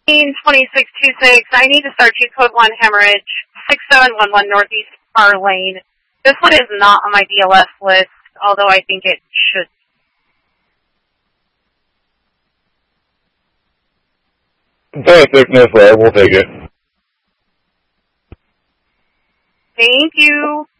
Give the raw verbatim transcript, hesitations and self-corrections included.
twenty-six twenty-six, I need to start G code one hemorrhage, six seven one one Northeast R Lane. This one is not on my D L S list, although I think it should. Okay, thickness, right, we'll take it. Thank you.